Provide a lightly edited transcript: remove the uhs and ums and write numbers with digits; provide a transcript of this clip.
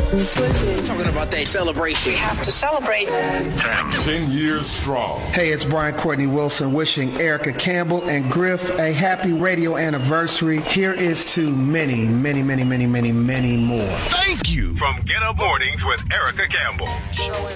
Talking about that celebration. We have to celebrate. 10 years strong. Hey, it's Brian Courtney Wilson wishing Erica Campbell and Griff a happy radio anniversary. Here is to many, many, many, many, many, many more. Thank you. From Get Up Mornings with Erica Campbell.